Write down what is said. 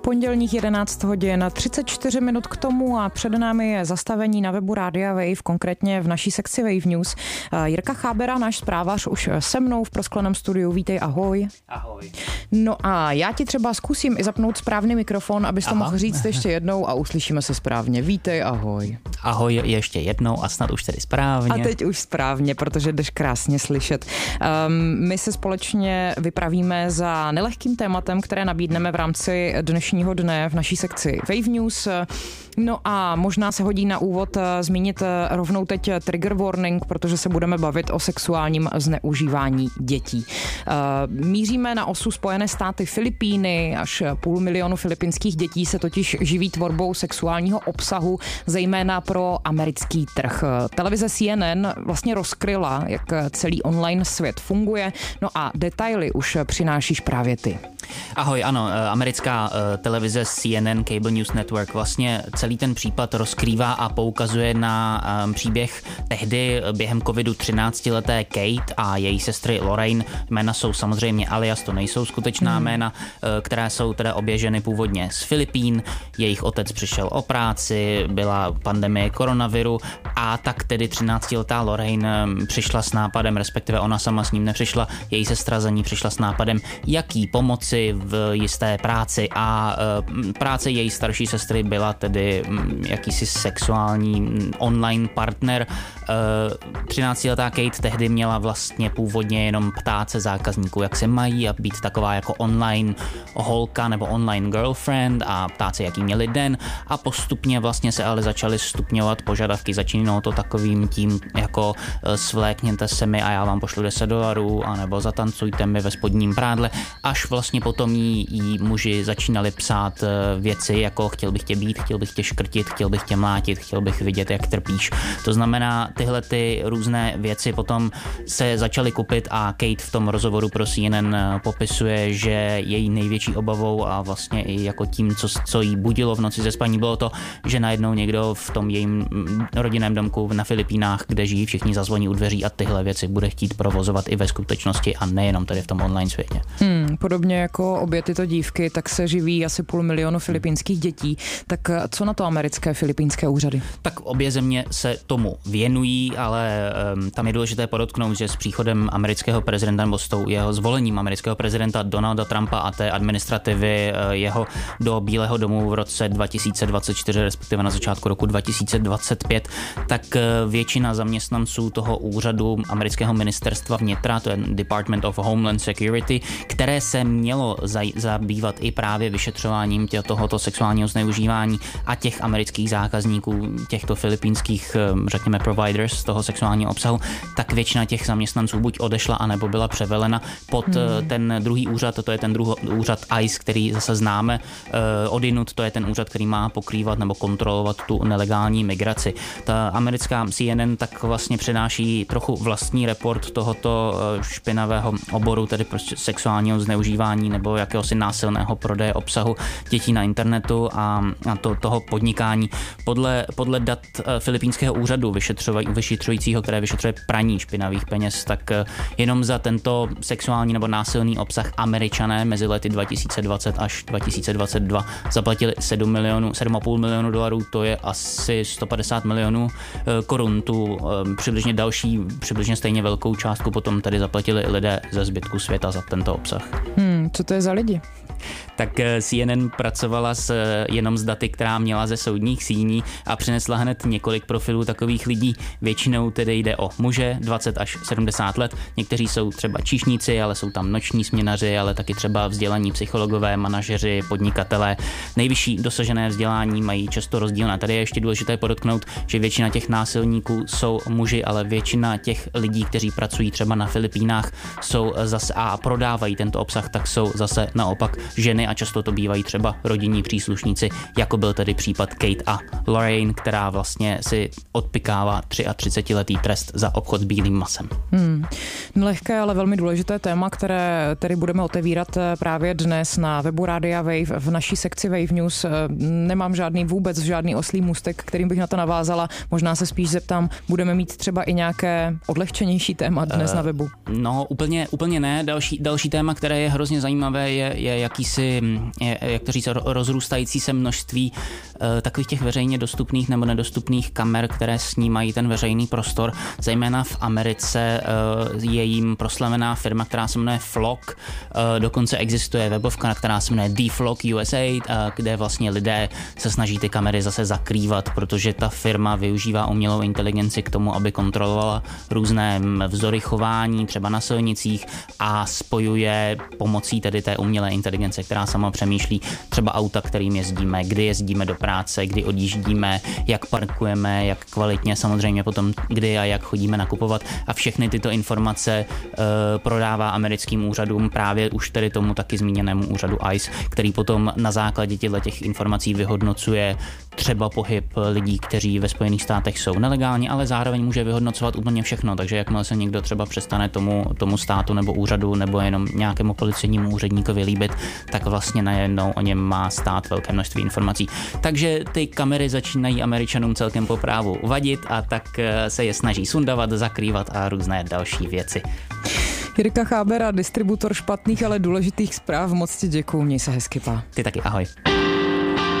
Pondělních 11 hodin 34 minut k tomu a před námi je zastavení na webu Rádia Wave, konkrétně v naší sekci Wave News. Jirka Chábera, náš zprávař, už se mnou v proskleném studiu. Vítej, ahoj. Ahoj. No a já ti třeba zkusím i zapnout správný mikrofon, abys to mohl říct ještě jednou a uslyšíme se správně. Vítej, ahoj. Ahoj ještě jednou a snad už tedy správně. A teď už správně, protože jdeš krásně slyšet. My se společně vypravíme za nelehkým tématem, které nabídneme v rámci dnešního dne v naší sekci Wave News. No a možná se hodí na úvod zmínit rovnou teď trigger warning, protože se budeme bavit o sexuálním zneužívání dětí. Míříme na osu Spojené státy Filipíny, až 500 000 filipínských dětí se totiž živí tvorbou sexuálního obsahu, zejména pro americký trh. Televize CNN vlastně rozkryla, jak celý online svět funguje, no a detaily už přinášíš právě ty. Ahoj, ano, americká televize CNN Cable News Network vlastně celý ten případ rozkrývá a poukazuje na příběh tehdy během covidu 13leté Kate a její sestry Lorraine. Jména jsou samozřejmě alias, to nejsou skutečná jména, které jsou teda obě ženy původně z Filipín. Jejich otec přišel o práci, byla pandemie koronaviru a tak tedy 13letá Lorraine přišla s nápadem, respektive ona sama s ním nepřišla, její sestra za ní přišla s nápadem, jak jí pomoci v jisté práci a práce její starší sestry byla tedy jakýsi sexuální online partner. 13letá Kate tehdy měla vlastně původně jenom ptát se zákazníků, jak se mají a být taková jako online holka nebo online girlfriend a ptát se, jaký měli den a postupně vlastně se ale začaly stupňovat požadavky. Začínalo to takovým tím jako svlékněte se mi a já vám pošlu $10 anebo zatancujte mi ve spodním prádle, až vlastně potom jí muži začínali psát věci jako chtěl bych tě být, chtěl bych tě škrtit, chtěl bych tě mlátit, chtěl bych vidět, jak trpíš. To znamená, tyhle ty různé věci potom se začaly kupit a Kate v tom rozhovoru pro CNN popisuje, že její největší obavou a vlastně i jako tím, co jí budilo v noci ze spaní, bylo to, že najednou někdo v tom jejím rodinném domku na Filipínách, kde žijí, všichni zazvoní u dveří a tyhle věci bude chtít provozovat i ve skutečnosti a nejenom tady v tom online světě. Podobně jako obě tyto dívky, tak se živí asi 500 000 filipínských dětí. Tak co na to americké filipínské úřady? Tak obě země se tomu věnují, ale tam je důležité podotknout, že s příchodem amerického prezidenta nebo s jeho zvolením amerického prezidenta Donalda Trumpa a té administrativy jeho do Bílého domu v roce 2024, respektive na začátku roku 2025, tak většina zaměstnanců toho úřadu amerického ministerstva vnitra, to je Department of Homeland Security, které se mělo zabývat i právě vyšetřováním tohoto sexuálního zneužívání a těch amerických zákazníků, těchto filipínských, řekněme, providers toho sexuálního obsahu, tak většina těch zaměstnanců buď odešla, anebo byla převelena pod ten druhý úřad, to je ten úřad ICE, který zase známe odinut, to je ten úřad, který má pokrývat nebo kontrolovat tu nelegální migraci. Ta americká CNN tak vlastně přináší trochu vlastní report tohoto špinavého oboru, tedy prostě sexuálního zneužívání nebo jakéhosi násilného prodeje obsahu dětí na internetu a toho podnikání. Podle dat filipínského úřadu vyšetřujícího, které vyšetřuje praní špinavých peněz, tak jenom za tento sexuální nebo násilný obsah Američané mezi lety 2020 až 2022 zaplatili $7,5 milionu, to je asi 150 milionů korun. Tu přibližně stejně velkou částku potom tady zaplatili lidé ze zbytku světa za tento obsah. Co to je za lidi? Tak CNN pracovala jenom s daty, která měla ze soudních síní a přinesla hned několik profilů takových lidí. Většinou tedy jde o muže 20 až 70 let. Někteří jsou třeba číšníci, ale jsou tam noční směnaři, ale taky třeba vzdělaní psychologové, manažeři, podnikatelé. Nejvyšší dosažené vzdělání mají často rozdílné. Tady je ještě důležité podotknout, že většina těch násilníků jsou muži, ale většina těch lidí, kteří pracují třeba na Filipínách, jsou zase a prodávají tento obsah, tak jsou zase naopak ženy a často to bývají třeba rodinní příslušníci, jako byl tedy případ Kate a Lorraine, která vlastně si odpykává 33letý trest za obchod s bílým masem. Lehké, ale velmi důležité téma, které tedy budeme otevírat právě dnes na webu Rádia Wave v naší sekci Wave News. Nemám vůbec žádný oslý můstek, kterým bych na to navázala. Možná se spíš zeptám, budeme mít třeba i nějaké odlehčenější téma dnes na webu? No, úplně ne. Další téma, které je hrozně zajímavé, je jakýsi, jak to říct, rozrůstající se množství takových těch veřejně dostupných nebo nedostupných kamer, které snímají ten veřejný prostor. Zejména v Americe je jim proslavená firma, která se jmenuje Flock. Dokonce existuje webovka, která se jmenuje The Flock USA, kde vlastně lidé se snaží ty kamery zase zakrývat, protože ta firma využívá umělou inteligenci k tomu, aby kontrolovala různé vzory chování, třeba na silnicích, a spojuje pomocí tedy té umělé inteligence, která sama přemýšlí třeba auta, kterým jezdíme, kdy jezdíme do práce, kdy odjíždíme, jak parkujeme, jak kvalitně, samozřejmě potom kdy a jak chodíme nakupovat, a všechny tyto informace prodává americkým úřadům, právě už tedy tomu taky zmíněnému úřadu ICE, který potom na základě těch informací vyhodnocuje třeba pohyb lidí, kteří ve Spojených státech jsou nelegální, ale zároveň může vyhodnocovat úplně všechno, takže jakmile se někdo třeba přestane tomu státu nebo úřadu nebo jenom nějakému policejnímu úředníkovi líbit, tak vlastně najednou o něm má stát velké množství informací. Takže ty kamery začínají Američanům celkem po právu vadit, a tak se je snaží sundavat, zakrývat a různé další věci. Jirka Chábera, distributor špatných, ale důležitých zpráv, moc ti děkuju, měj se hezky, pa. Ty taky, ahoj.